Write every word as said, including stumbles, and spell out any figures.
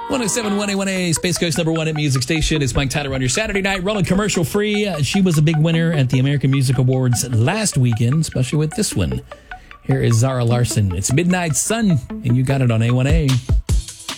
one oh seven point one A one A, Space Coast number one hit music station. It's Mike Tyler on your Saturday night, rolling commercial free. Uh, she was a big winner at the American Music Awards last weekend, especially with this one. Here is Zara Larsson. It's Midnight Sun, and you got it on A one A.